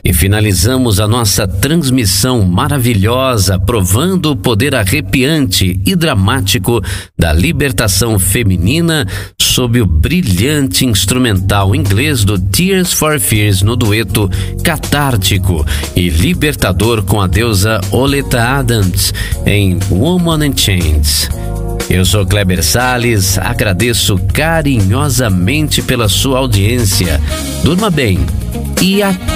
E finalizamos a nossa transmissão maravilhosa, provando o poder arrepiante e dramático da libertação feminina sob o brilhante instrumental inglês do Tears for Fears no dueto catártico e libertador com a deusa Oleta Adams em Woman in Chains. Eu sou Kleber Salles, agradeço carinhosamente pela sua audiência. Durma bem e até